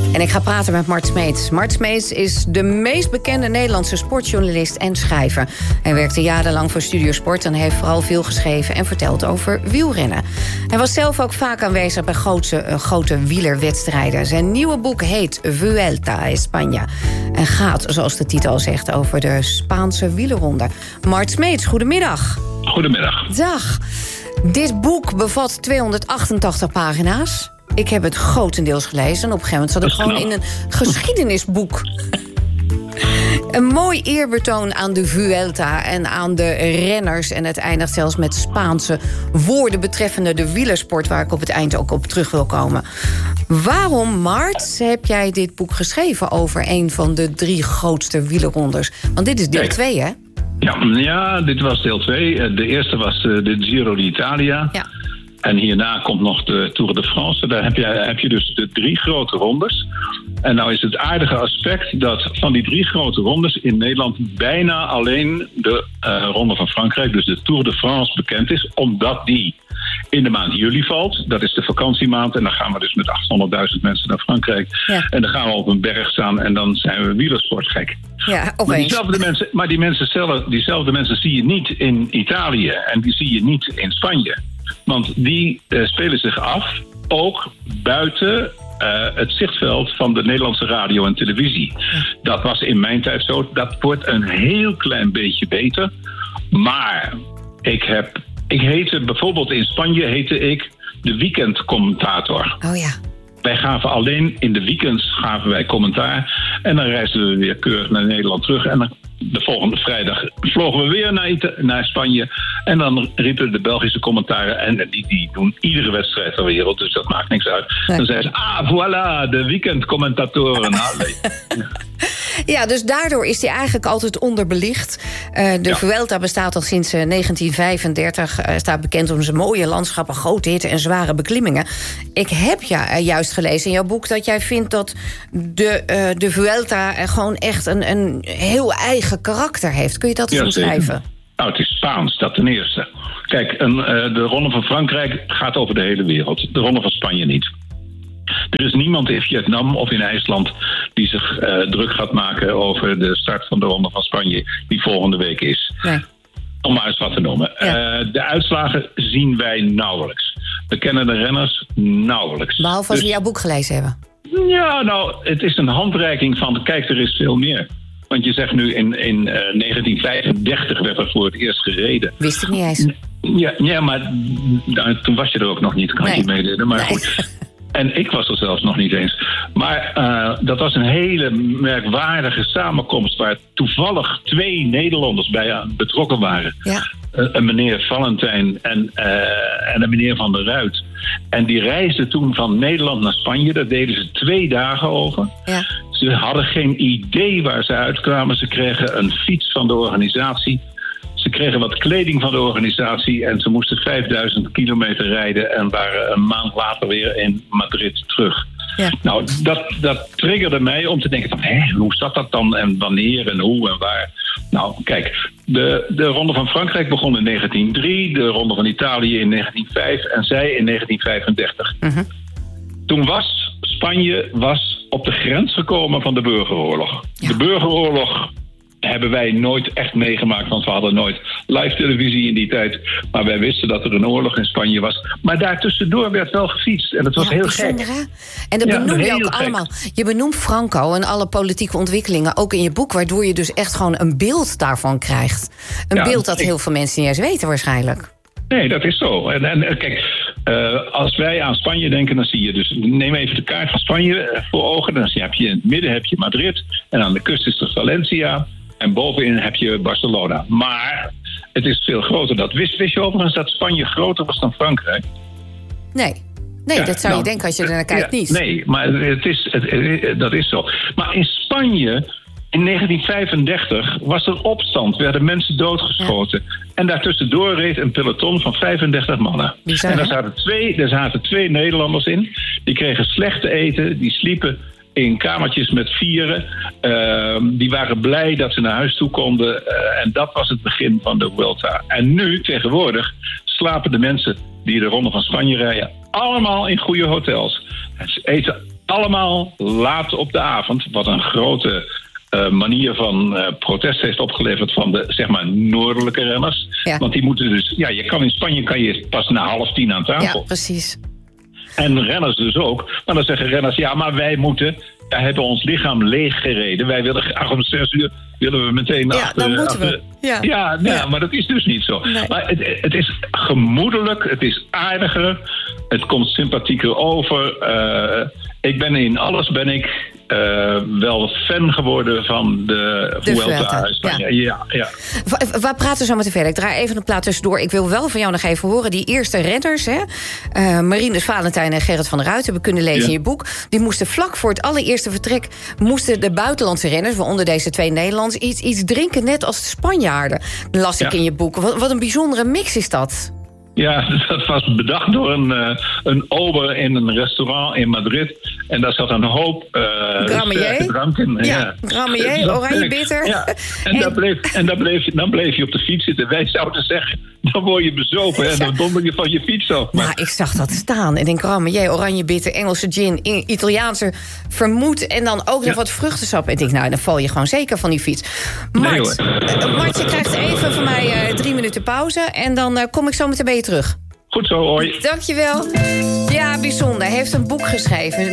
En ik ga praten met Mart Smeets. Mart Smeets is de meest bekende Nederlandse sportjournalist en schrijver. Hij werkte jarenlang voor Studio Sport en heeft vooral veel geschreven en verteld over wielrennen. Hij was zelf ook vaak aanwezig bij grote wielerwedstrijden. Zijn nieuwe boek heet Vuelta a España en gaat, zoals de titel zegt, over de Spaanse wielerronde. Mart Smeets, goedemiddag. Goedemiddag. Dag. Dit boek bevat 288 pagina's. Ik heb het grotendeels gelezen en op een gegeven moment zat ik gewoon in een geschiedenisboek. Een mooi eerbetoon aan de Vuelta en aan de renners. En het eindigt zelfs met Spaanse woorden betreffende de wielersport, waar ik op het eind ook op terug wil komen. Waarom, Mart, heb jij dit boek geschreven over een van de 3 grootste wielerrondes? Want dit is deel 2, hè? Ja, dit was deel 2. De eerste was de Giro d'Italia. Ja. En hierna komt nog de Tour de France. Daar heb je dus de 3 grote rondes. En nou is het aardige aspect dat van die 3 grote rondes in Nederland bijna alleen de Ronde van Frankrijk, dus de Tour de France, bekend is. Omdat die in de maand juli valt. Dat is de vakantiemaand. En dan gaan we dus met 800.000 mensen naar Frankrijk. Ja. En dan gaan we op een berg staan en dan zijn we wielersportgek. Ja, maar diezelfde mensen zie je niet in Italië. En die zie je niet in Spanje. Want die spelen zich af, ook buiten het zichtveld van de Nederlandse radio en televisie. Dat was in mijn tijd zo. Dat wordt een heel klein beetje beter. Maar ik heette bijvoorbeeld in Spanje heette de weekendcommentator. Oh ja. Wij gaven alleen in de weekends commentaar. En dan reisden we weer keurig naar Nederland terug. En dan de volgende vrijdag vlogen we weer naar Spanje. En dan riepen de Belgische commentaren. En die doen iedere wedstrijd ter wereld. Dus dat maakt niks uit. Nee. Dan zeiden ze, voilà, de weekendcommentatoren. Ja, dus daardoor is die eigenlijk altijd onderbelicht. De Vuelta bestaat al sinds 1935. Staat bekend om zijn mooie landschappen, grote hitte en zware beklimmingen. Ik heb juist gelezen in jouw boek dat jij vindt dat de Vuelta gewoon echt een heel eigen karakter heeft. Kun je dat eens omschrijven? Nou, het is Spaans, dat ten eerste. Kijk, de Ronde van Frankrijk gaat over de hele wereld. De Ronde van Spanje niet. Er is niemand in Vietnam of in IJsland die zich druk gaat maken over de start van de Ronde van Spanje die volgende week is. Nee. Om maar eens wat te noemen. Ja. De uitslagen zien wij nauwelijks. We kennen de renners nauwelijks. Behalve als we jouw boek gelezen hebben. Ja, nou, het is een handreiking van kijk, er is veel meer. Want je zegt nu in 1935 werd er voor het eerst gereden. Wist ik niet eens. Ja, maar toen was je er ook nog niet, kan je meedelen. Maar goed. En ik was er zelfs nog niet eens. Maar dat was een hele merkwaardige samenkomst waar toevallig 2 Nederlanders bij betrokken waren. Ja. Een meneer Valentijn en een meneer Van der Ruit. En die reisden toen van Nederland naar Spanje. Daar deden ze 2 dagen over. Ja. Ze hadden geen idee waar ze uitkwamen. Ze kregen een fiets van de organisatie. Ze kregen wat kleding van de organisatie en ze moesten 5000 kilometer rijden en waren een maand later weer in Madrid terug. Ja. Nou, dat triggerde mij om te denken van, hoe zat dat dan en wanneer en hoe en waar? Nou, kijk, de Ronde van Frankrijk begon in 1903, de Ronde van Italië in 1905 en zij in 1935. Uh-huh. Toen was Spanje op de grens gekomen van de burgeroorlog. Ja. De burgeroorlog hebben wij nooit echt meegemaakt, want we hadden nooit live televisie in die tijd. Maar wij wisten dat er een oorlog in Spanje was. Maar daartussendoor werd wel gefietst. En dat was heel gek. Hè? En dat benoem je ook allemaal. Je benoemt Franco en alle politieke ontwikkelingen ook in je boek, waardoor je dus echt gewoon een beeld daarvan krijgt. Een beeld dat heel veel mensen niet eens weten waarschijnlijk. Nee, dat is zo. En kijk, als wij aan Spanje denken, dan zie je dus, neem even de kaart van Spanje voor ogen. Dan heb je in het midden heb je Madrid en aan de kust is er Valencia. En bovenin heb je Barcelona. Maar het is veel groter. Wist je overigens dat Spanje groter was dan Frankrijk? Nee, dat zou je denken als je er naar kijkt niet. Nee, maar dat is zo. Maar in Spanje, in 1935, was er opstand. Werden mensen doodgeschoten. Ja. En daartussendoor reed een peloton van 35 mannen. En daar zaten 2 Nederlanders in. Die kregen slecht te eten, die sliepen in kamertjes met 4. Die waren blij dat ze naar huis toe konden. En dat was het begin van de Vuelta. En nu, tegenwoordig, slapen de mensen die de Ronde van Spanje rijden allemaal in goede hotels. En ze eten allemaal laat op de avond. Wat een grote manier van protest heeft opgeleverd van de, zeg maar, noordelijke renners. Ja. Want die moeten dus... Ja, in Spanje kan je pas na 9:30 aan tafel. Ja, precies. En renners dus ook. Maar dan zeggen renners, ja, maar wij hebben ons lichaam leeggereden. Wij willen om 6:00 willen we meteen achter... Ja, dan moeten we. Ja, maar dat is dus niet zo. Nee. Maar het is gemoedelijk, het is aardiger, het komt sympathieker over. In alles ben ik wel fan geworden van de Vuelta. Ja. We praten zo meteen verder. Ik draai even een plaat tussendoor. Ik wil wel van jou nog even horen. Die eerste renners, Marinus Valentijn en Gerrit van der Ruit, hebben kunnen lezen in je boek. Die moesten vlak voor het allereerste vertrek, moesten de buitenlandse renners, waaronder deze 2 Nederlands, iets drinken, net als de Spanjaarden. Las ik in je boek. Wat een bijzondere mix is dat. Ja, dat was bedacht door een ober in een restaurant in Madrid. En daar zat een hoop sterke drank in. Ja, Gramier, oranje bitter. Ja. En dan bleef je op de fiets zitten. Wij zouden zeggen, dan word je bezopen en dan donder je van je fiets af. Maar ik zag dat staan. En denk, Gramier, oranje bitter, Engelse gin, Italiaanse vermoed en dan ook nog wat vruchtensap. En ik denk, dan val je gewoon zeker van die fiets. Mart, je krijgt even van mij 3 minuten pauze en dan kom ik zo meteen bij je terug. Goed zo, hoi. Dankjewel. Ja, bijzonder. Hij heeft een boek geschreven.